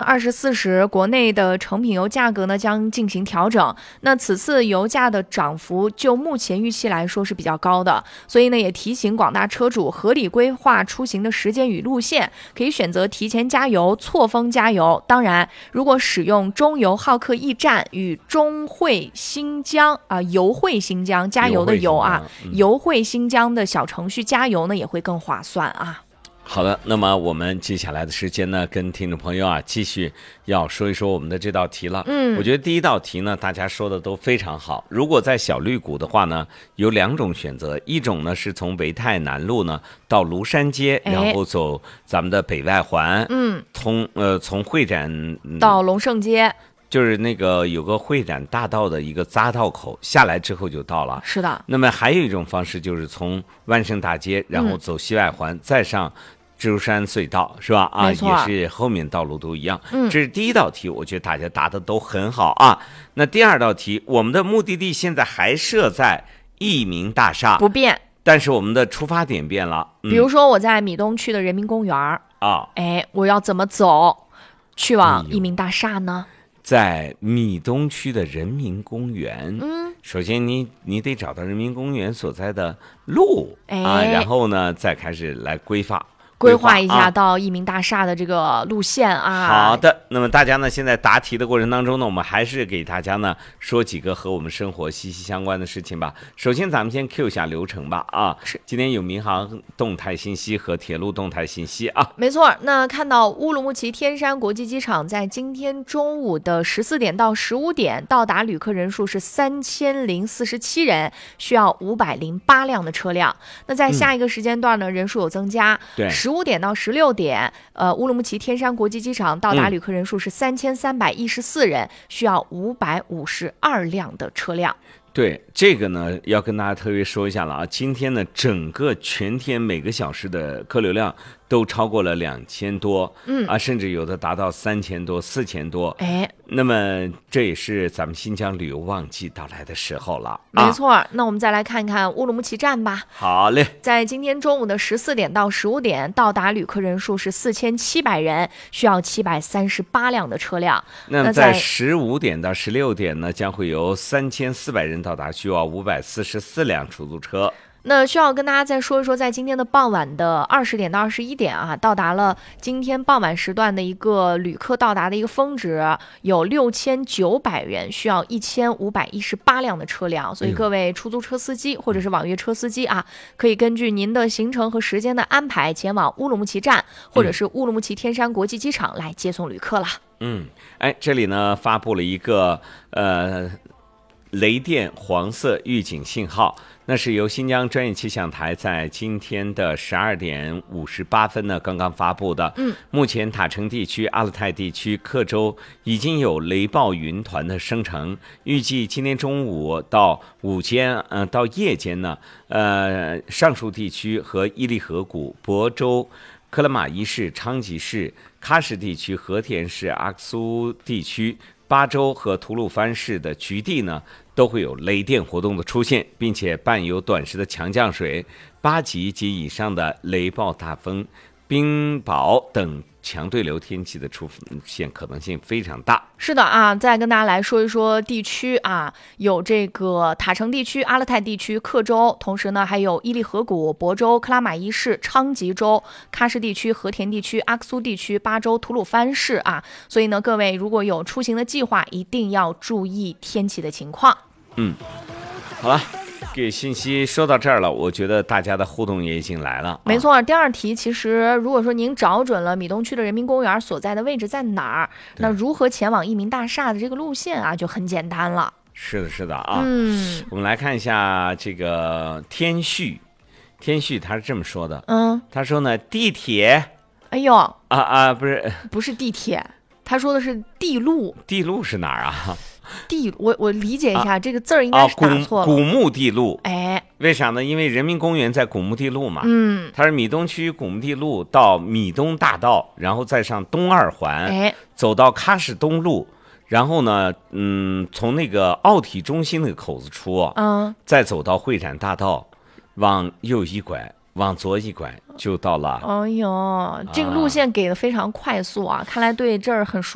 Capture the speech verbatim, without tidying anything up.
二十四时，国内的成品油价格呢将进行调整。那此次油价的涨幅，就目前预期来说是比较高的，所以呢也提醒广大车主合理规划出行的时间与路线，可以选择提前加油、错峰加油。当然，如果使用中油好客驿站与中汇新疆啊、油汇新疆加油的油啊， 嗯、 油汇新疆的小程序加油呢也会更划算啊。 好的，那么我们接下来的时间呢，跟听众朋友啊，继续要说一说我们的这道题了。 嗯， 我觉得第一道题呢，大家说的都非常好。如果在小绿谷的话呢，有两种选择，一种呢是从维泰南路呢到庐山街，然后走咱们的北外环， 嗯， 从呃从会展、嗯、 到龙胜街。 就是那个有个会展大道的一个匝道口下来之后就到了。 是的。 那么还有一种方式就是从万盛大街，然后走西外环，嗯、再上蜘蛛山隧道，是吧？啊，也是后面道路都一样。 嗯， 这是第一道题，我觉得大家答的都很好啊。那第二道题，我们的目的地现在还设在益民大厦， 不变， 但是我们的出发点变了。 嗯、比如说我在米东区的人民公园啊，哎，我要怎么走去往益民大厦呢？ 在米东区的人民公园， 嗯， 首先你你得找到人民公园所在的路、 哎、 啊，然后呢再开始来规划。 规划一下到益民大厦的这个路线啊。 好的，那么大家呢，现在答题的过程当中呢，我们还是给大家呢说几个和我们生活息息相关的事情吧。首先，咱们先 Q 一下流程吧啊。 是， 今天有民航动态信息和铁路动态信息啊。 没错，那看到乌鲁木齐天山国际机场在今天中午的十四点到十五点到达旅客人数是三千零四十七人，需要五百零八辆的车辆。那在下一个时间段呢，嗯、人数有增加。 对。 十五点到十六点，呃，乌鲁木齐天山国际机场到达旅客人数是三千三百一十四人，嗯、需要五百五十二辆的车辆。 对，这个呢要跟大家特别说一下了啊，今天呢整个全天每个小时的客流量都超过了两千多， 嗯啊，甚至有的达到三千多、四千多， 哎， 那么这也是咱们新疆旅游旺季到来的时候了。 没错， 啊、 那我们再来看看乌鲁木齐站吧。 好嘞， 在今天中午的十四点到十五点到达旅客人数是四千七百人，需要七百三十八辆的车辆。 那么在十五点到十六点呢，将会有三千四百人到达，需要五百四十四辆出租车。 那需要跟大家再说一说，在今天的傍晚的二十点到二十一点啊，到达了今天傍晚时段的一个旅客到达的一个峰值，有六千九百人，需要一千五百一十八辆的车辆。所以各位出租车司机或者是网约车司机啊，可以根据您的行程和时间的安排，前往乌鲁木齐站或者是乌鲁木齐天山国际机场来接送旅客啦。 嗯，哎，这里呢发布了一个呃雷电黄色预警信号。那是由新疆专业气象台在今天的十二点五十八分呢刚刚发布的。 嗯， 目前塔城地区、阿勒泰地区、克州已经有雷暴云团的生成，预计今天中午到午间，呃，到夜间呢，呃，上述地区和伊犁河谷、亳州、克拉玛依市、昌吉市、喀什地区、和田市、阿克苏地区、巴州和吐鲁番市的局地呢，都会有雷电活动的出现，并且伴有短时的强降水、八级及以上的雷暴大风、冰雹等强对流天气的出现可能性非常大。 是的啊，再跟大家来说一说地区啊，有这个塔城地区、阿勒泰地区、克州，同时呢还有伊犁河谷、亳州、克拉玛依市、昌吉州、喀什地区、和田地区、阿克苏地区、巴州、吐鲁番市啊。所以呢，各位如果有出行的计划，一定要注意天气的情况。 嗯，好了。给信息说到这儿了，我觉得大家的互动也已经来了。 没错，第二题其实如果说您找准了米东区的人民公园所在的位置在哪儿，那如何前往益民大厦的这个路线啊就很简单了。 是的，是的啊。 嗯， 我们来看一下这个天旭，天旭他是这么说的， 嗯， 他说呢，地铁， 哎呦， 啊啊，不是， 不是地铁，他说的是地路。 地路是哪儿啊？ 地，我我理解一下，啊、这个字儿应该是打错了。 啊、古, 古墓地路， 哎， 为啥呢？因为人民公园在古墓地路嘛， 嗯， 它是米东区古墓地路到米东大道，然后再上东二环， 哎， 走到喀什东路，然后呢，嗯，从那个奥体中心那个口子出， 嗯， 再走到会展大道，往右一拐，往左一拐就到了。 哎呦，这个路线给的非常快速啊，啊看来对这儿很熟。